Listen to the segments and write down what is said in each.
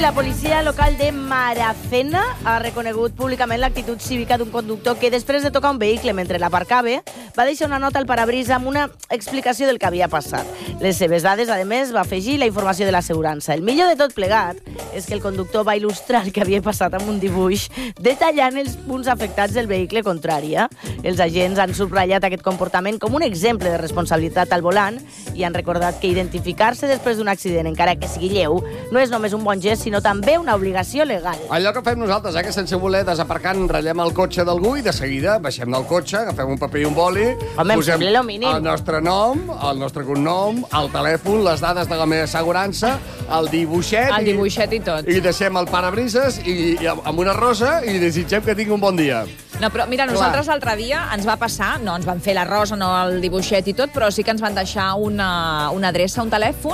La policia local de Maracena ha reconegut públicament l'actitud cívica d'un conductor que, després de tocar un vehicle mentre l'aparcava, va deixar una nota al parabrisa amb una explicació del que havia passat. Les seves dades, a més, va afegir la informació de l'assegurança. El millor de tot plegat és que el conductor va il·lustrar el que havia passat amb un dibuix, detallant els punts afectats del vehicle contrari. Els agents han subratllat aquest comportament com un exemple de responsabilitat al volant i han recordat que identificar-se després d'un accident, encara que sigui lleu, no és només un bon gest, sinó també una obligació legal. Allò que fem nosaltres, que sense voler, desaparcant, ratllem el cotxe d'algú i de seguida baixem del cotxe, agafem un paper i un boli, Home, posem lo mínim. el nostre nom, el nostre cognom, el telèfon, les dades de la meva assegurança, el dibuixet... El dibuixet i tot. I deixem el parabrises i amb una rosa i desitgem que tingui un bon dia. No, però mira, nosaltres l'altre dia ens va passar, no ens van fer la rosa, no el dibuixet i tot, però sí que ens van deixar una adreça, un telèfon,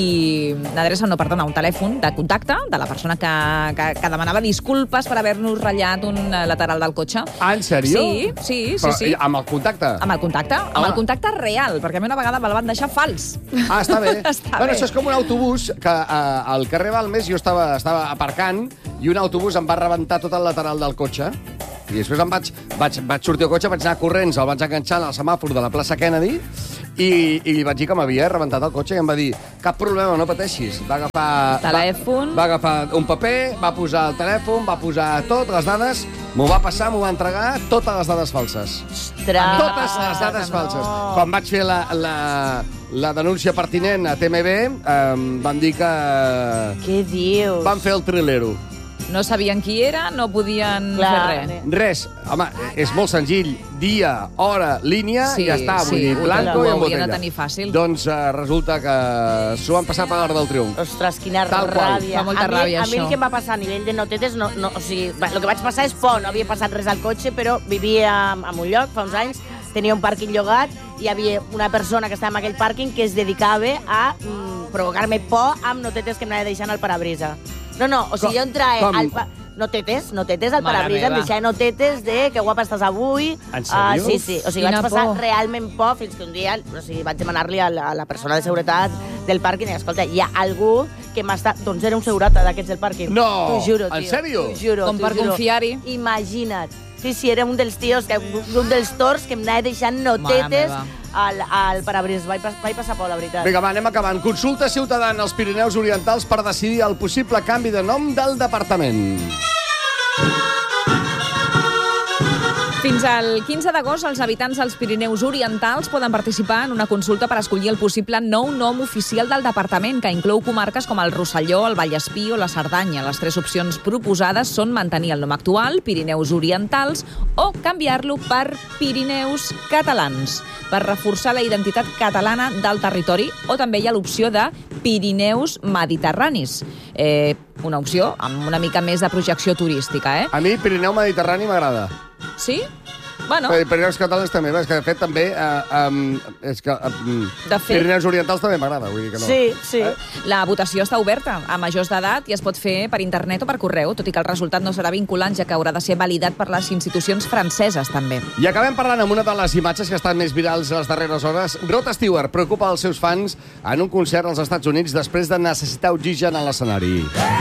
un telèfon de contacte de la persona que demanava disculpes per haver-nos ratllat un lateral del cotxe. Ah, en sèrio? Sí. Però, amb el contacte? Amb el contacte real, perquè a mi una vegada me'l van deixar fals. Ah, està bé. Està bé. Això és com un autobús que al carrer Balmes jo estava aparcant i un autobús em va rebentar tot el lateral del cotxe. I després vaig sortir al cotxe, vaig anar corrents, el vaig enganxar al semàfor de la plaça Kennedy i li vaig dir que m'havia rebentat el cotxe i em va dir, cap problema, no pateixis. Va agafar... Telèfon. Va agafar un paper, va posar el telèfon, va posar tot, les dades, m'ho va passar, m'ho va entregar, totes les dades falses. Ostres! Totes les dades falses. Quan vaig fer la denúncia pertinent a TMB, van dir que... Què dius? Van fer el trilero. No sabien qui era, no podien fer res. Res. Home, és molt senzill. Dia, hora, línia, i ja està. Vull dir, blanco i en botella. Ho havien de tenir fàcil. Doncs resulta que s'ho han passat per l'art del triomf. Ostres, quina Tal qual. ràbia. Fa molta ràbia, a mi el això. que em va passar a nivell de notetes, o sigui, el que vaig passar és por, no havia passat res al cotxe, però vivia en un lloc fa uns anys, tenia un pàrquing llogat, i hi havia una persona que estava en aquell pàrquing que es dedicava a provocar-me por amb notetes que em anava deixant al parabrisa. No, o sigui, jo entrava al... Notetes al parabrisa, em deixava notetes de que guapa estàs avui. En sèrio? Sí. O sigui, vaig passar realment por fins que un dia vaig demanar-li a la persona de seguretat del pàrquing i, escolta, hi ha algú que m'està... Doncs era un segurata d'aquests del pàrquing. No! T'ho juro, tio. En sèrio? T'ho juro. Com per confiar-hi. Imagina't. Sí, era un dels tios, un dels tords que em anava deixant notetes al parabrisa. Vaig passar por, la veritat. Vinga, va, anem acabant. Consulta ciutadana als Pirineus Orientals per decidir el possible canvi de nom del departament. Fins al 15 d'agost, els habitants dels Pirineus Orientals poden participar en una consulta per escollir el possible nou nom oficial del departament, que inclou comarques com el Rosselló, el Vallespí o la Cerdanya. Les tres opcions proposades són mantenir el nom actual, Pirineus Orientals, o canviar-lo per Pirineus Catalans, per reforçar la identitat catalana del territori, o també hi ha l'opció de Pirineus Mediterranis, una opció amb una mica més de projecció turística. A mi, Pirineu Mediterrani m'agrada. Sí? Bueno. Pirineus Catalans també, és que de fet també... Pirineus Orientals també m'agrada, vull dir que no. Sí. La votació està oberta a majors d'edat i es pot fer per internet o per correu, tot i que el resultat no serà vinculant, ja que haurà de ser validat per les institucions franceses, també. I acabem parlant amb una de les imatges que estan més virals les darreres hores. Rod Stewart preocupa els seus fans en un concert als Estats Units després de necessitar oxigen a l'escenari.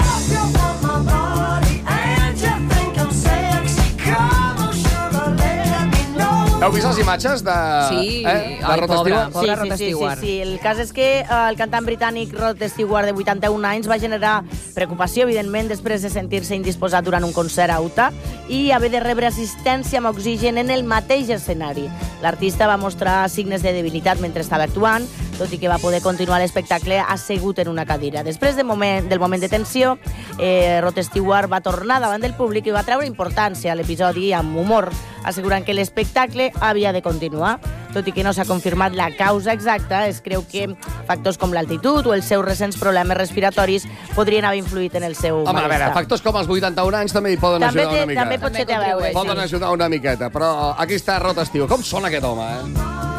Heu vist les imatges de... Sí, de Rod Stewart? Pobre Rod Stewart. Sí. El cas és que el cantant britànic Rod Stewart, de 81 anys, va generar preocupació, evidentment, després de sentir-se indisposat durant un concert a Utah i haver de rebre assistència amb oxigen en el mateix escenari. L'artista va mostrar signes de debilitat mentre estava actuant, tot i que va poder continuar l'espectacle assegut en una cadira. Després del moment de tensió, Rod Stewart va tornar davant del públic i va treure importància a l'episodi amb humor, assegurant que l'espectacle havia de continuar. Tot i que no s'ha confirmat la causa exacta, es creu que factors com l'altitud o els seus recents problemes respiratoris podrien haver influït en el seu malestar. Home, a veure, factors com els 81 anys també hi poden ajudar una mica. També pot ser a veure. Poden ajudar una miqueta, però aquí està Rod Stewart. Com sona aquest home,